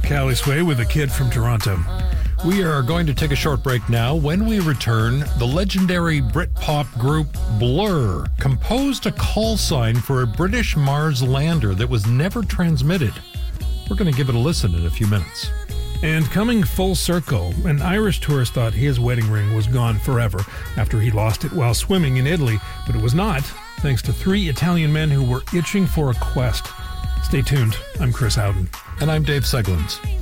Callie Sway with a kid from Toronto. We are going to take a short break now. When we return, the legendary Britpop group Blur composed a call sign for a British Mars lander that was never transmitted. We're going to give it a listen in a few minutes. And coming full circle, an Irish tourist thought his wedding ring was gone forever after he lost it while swimming in Italy, but it was not, thanks to 3 Italian men who were itching for a quest. Stay tuned. I'm Chris Howden. And I'm Dave Seglins.